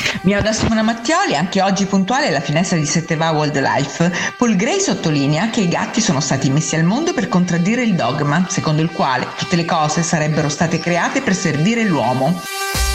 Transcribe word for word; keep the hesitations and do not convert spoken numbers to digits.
Mio da Simona Mattioli, anche oggi puntuale alla finestra di sette va Wildlife. Paul Gray sottolinea che i gatti sono stati messi al mondo per contraddire il dogma, secondo il quale tutte le cose sarebbero state create per servire l'uomo.